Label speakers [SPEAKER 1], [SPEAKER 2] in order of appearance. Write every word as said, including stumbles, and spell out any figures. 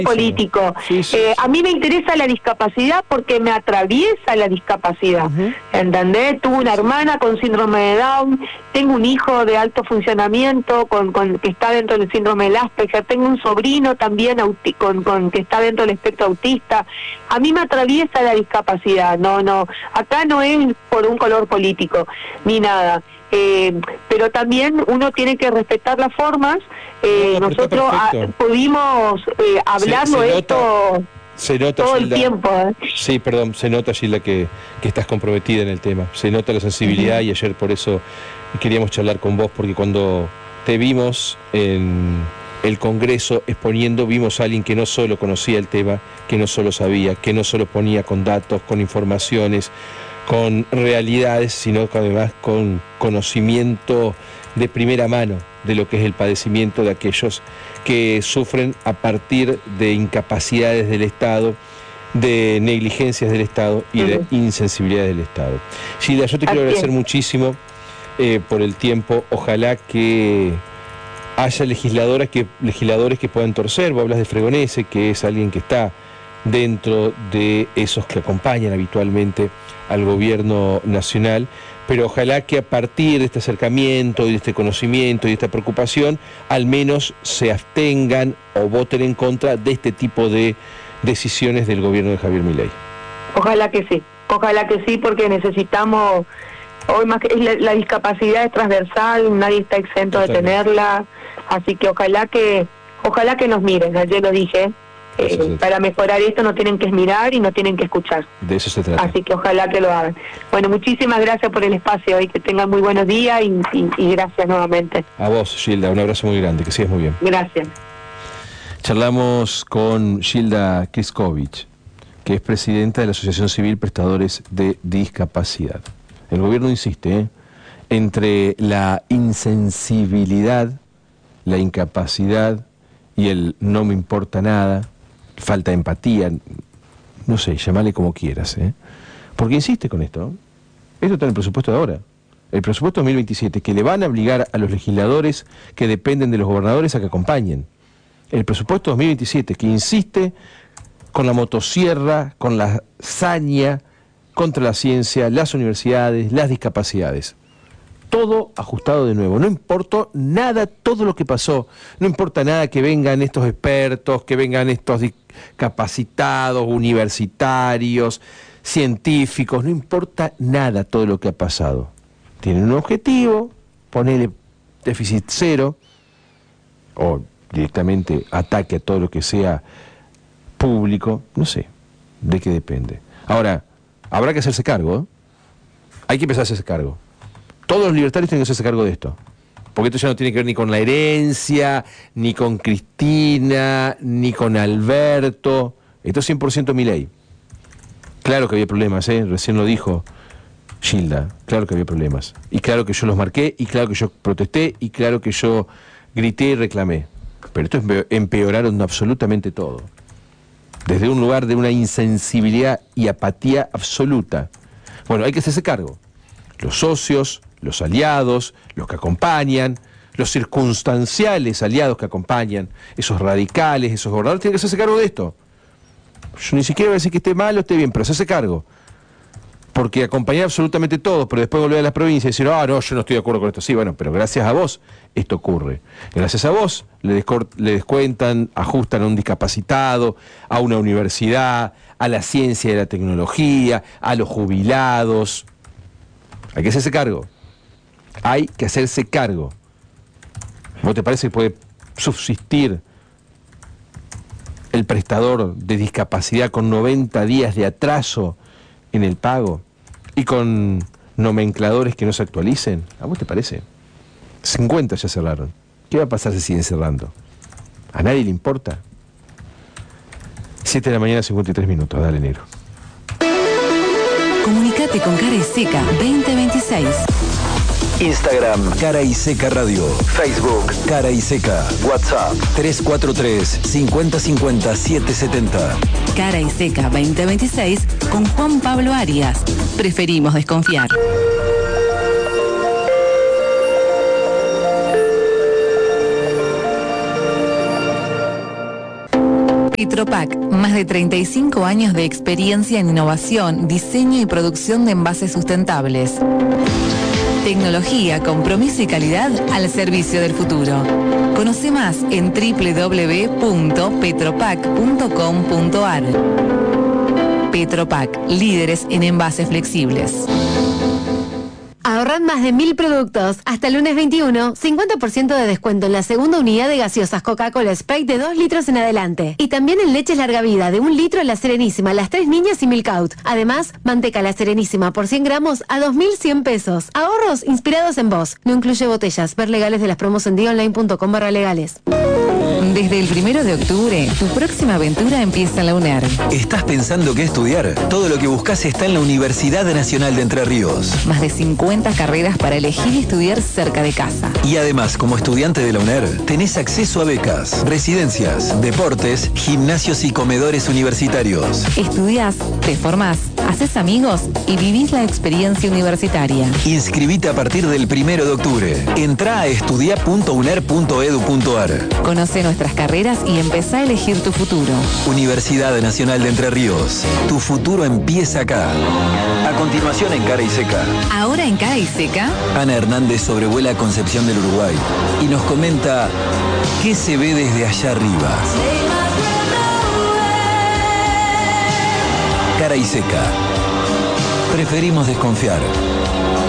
[SPEAKER 1] político.
[SPEAKER 2] Sí, sí,
[SPEAKER 1] eh,
[SPEAKER 2] sí.
[SPEAKER 1] A mí me interesa la discapacidad porque me atraviesa la discapacidad.
[SPEAKER 2] Uh-huh.
[SPEAKER 1] ¿Entendés? Tuve una hermana con síndrome de Down, tengo un hijo de alto funcionamiento con, con que está dentro del síndrome del Asperger, tengo un sobrino también auti con, con que está dentro del espectro autista. A mí me atraviesa la discapacidad. No, no. Acá no es por un color político ni nada. Eh, pero también uno tiene que respetar las formas. Eh,
[SPEAKER 2] no, no,
[SPEAKER 1] nosotros a, pudimos eh, hablarlo
[SPEAKER 2] se, se
[SPEAKER 1] esto
[SPEAKER 2] nota, se nota,
[SPEAKER 1] todo
[SPEAKER 2] Gilda,
[SPEAKER 1] el tiempo. ¿eh?
[SPEAKER 2] Sí, perdón, se nota, Gilda, que, que estás comprometida en el tema. Se nota la sensibilidad uh-huh. y ayer por eso queríamos charlar con vos, porque cuando te vimos en el Congreso exponiendo, vimos a alguien que no solo conocía el tema, que no solo sabía, que no solo ponía con datos, con informaciones, con realidades, sino que además con conocimiento de primera mano de lo que es el padecimiento de aquellos que sufren a partir de incapacidades del Estado, de negligencias del Estado y de insensibilidades del Estado. Gilda, yo te quiero agradecer muchísimo eh, por el tiempo. Ojalá que haya legisladoras que, legisladores que puedan torcer. Vos hablas de Fregonese, que es alguien que está dentro de esos que acompañan habitualmente al gobierno nacional, pero ojalá que a partir de este acercamiento y de este conocimiento y de esta preocupación, al menos se abstengan o voten en contra de este tipo de decisiones del gobierno de Javier Milei.
[SPEAKER 1] Ojalá que sí, ojalá que sí, porque necesitamos, hoy más que la, la discapacidad es transversal, nadie está exento Totalmente. de tenerla, así que ojalá que, ojalá que nos miren, ayer lo dije. Eh, para mejorar esto no tienen que mirar y no tienen que escuchar.
[SPEAKER 2] De eso se trata.
[SPEAKER 1] Así que ojalá que lo hagan. Bueno, muchísimas gracias por el espacio y que tengan muy buenos días y, y, y gracias nuevamente.
[SPEAKER 2] A vos, Gilda, un abrazo muy grande, que sigas muy bien.
[SPEAKER 1] Gracias.
[SPEAKER 2] Charlamos con Gilda Kriskovich, que es presidenta de la Asociación Civil Prestadores de Discapacidad. El gobierno insiste, ¿eh? entre la insensibilidad, la incapacidad y el no me importa nada, falta de empatía, no sé, llamale como quieras, ¿eh? Porque insiste con esto. Esto está en el presupuesto de ahora. El presupuesto dos mil veintisiete, que le van a obligar a los legisladores que dependen de los gobernadores a que acompañen. El presupuesto dos mil veintisiete, que insiste con la motosierra, con la saña contra la ciencia, las universidades, las discapacidades. Todo ajustado de nuevo, no importó nada todo lo que pasó, no importa nada que vengan estos expertos, que vengan estos discapacitados, universitarios, científicos, no importa nada todo lo que ha pasado. Tienen un objetivo, ponerle déficit cero, o directamente ataque a todo lo que sea público, no sé, de qué depende. Ahora, habrá que hacerse cargo, ¿eh? Hay que empezar a hacerse cargo. Todos los libertarios tienen que hacerse cargo de esto. Porque esto ya no tiene que ver ni con la herencia, ni con Cristina, ni con Alberto. Esto es cien por ciento Milei. Claro que había problemas, ¿eh? Recién lo dijo Gilda. Claro que había problemas. Y claro que yo los marqué, y claro que yo protesté, y claro que yo grité y reclamé. Pero esto empeoraron absolutamente todo. Desde un lugar de una insensibilidad y apatía absoluta. Bueno, hay que hacerse cargo. Los socios, los aliados, los que acompañan, los circunstanciales aliados que acompañan, esos radicales, esos gobernadores, tienen que hacerse cargo de esto. Yo ni siquiera voy a decir que esté mal o esté bien, pero hacerse cargo. Porque acompañar absolutamente todo, pero después volver a las provincias y decir, ah, no, yo no estoy de acuerdo con esto. Sí, bueno, pero gracias a vos esto ocurre. Gracias a vos le, le descuentan, ajustan a un discapacitado, a una universidad, a la ciencia y la tecnología, a los jubilados. Hay que hacerse cargo. Hay que hacerse cargo. ¿Vos te parece que puede subsistir el prestador de discapacidad con noventa días de atraso en el pago y con nomencladores que no se actualicen? ¿A vos te parece? cincuenta ya cerraron. ¿Qué va a pasar si siguen cerrando? ¿A nadie le importa? siete de la mañana, cincuenta y tres minutos. Dale, negro.
[SPEAKER 3] Comunicate con Cara y Seca veinte veintiséis.
[SPEAKER 4] Instagram, Cara y Seca Radio. Facebook, Cara y Seca. WhatsApp, tres cuatro tres, cinco cero cinco cero, siete siete cero.
[SPEAKER 3] Cara y Seca veinte veintiséis con Juan Pablo Arias. Preferimos desconfiar. Petropac, más de treinta y cinco años de experiencia en innovación, diseño y producción de envases sustentables. Tecnología, compromiso y calidad al servicio del futuro. Conoce más en doble u doble u doble u punto petropac punto com punto a r. Petropac, líderes en envases flexibles.
[SPEAKER 5] Ahorrad más de mil productos. Hasta el lunes veintiuno, cincuenta por ciento de descuento en la segunda unidad de gaseosas Coca-Cola Sprite de dos litros en adelante. Y también en leches larga vida de un litro La Serenísima, Las Tres Niñas y Milk Out. Además, manteca La Serenísima por cien gramos a dos mil cien pesos. Ahorros inspirados en vos. No incluye botellas. Ver legales de las promos en día online punto com barra legales.
[SPEAKER 3] Desde el primero de octubre, tu próxima aventura empieza en la UNER.
[SPEAKER 4] ¿Estás pensando qué estudiar? Todo lo que buscas está en la Universidad Nacional de Entre Ríos.
[SPEAKER 3] Más de cincuenta carreras para elegir y estudiar cerca de casa.
[SPEAKER 4] Y además, como estudiante de la UNER, tenés acceso a becas, residencias, deportes, gimnasios y comedores universitarios.
[SPEAKER 3] Estudiás, te formás, haces amigos y vivís la experiencia universitaria.
[SPEAKER 4] Inscribite a partir del primero de octubre. Entrá a estudia punto uner punto edu punto a r.
[SPEAKER 3] Conoce nuestras carreras y empezá a elegir tu futuro.
[SPEAKER 4] Universidad Nacional de Entre Ríos. Tu futuro empieza acá. A continuación en Cara y Seca.
[SPEAKER 3] Ahora en Cara y Seca,
[SPEAKER 4] Ana Hernández sobrevuela Concepción del Uruguay y nos comenta qué se ve desde allá arriba. Cara y Seca. Preferimos desconfiar.